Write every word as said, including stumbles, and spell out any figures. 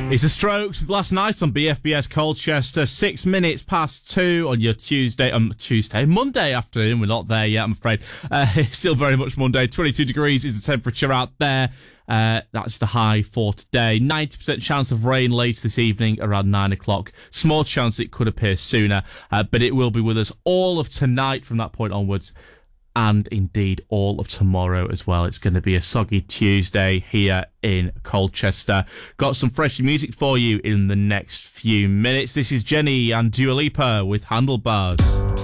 It's the Strokes with Last Night on B F B S Colchester. Six minutes past two on your Tuesday, um, Tuesday, Monday afternoon. We're not there yet, I'm afraid. Uh, it's still very much Monday. twenty-two degrees is the temperature out there. Uh, that's the high for today. ninety percent chance of rain later this evening around nine o'clock. Small chance it could appear sooner, uh, but it will be with us all of tonight from that point onwards. And indeed all of tomorrow as well. It's going to be a soggy Tuesday here in Colchester. Got some fresh music for you in the next few minutes. This is Jenny and Dua Lipa with Handlebars.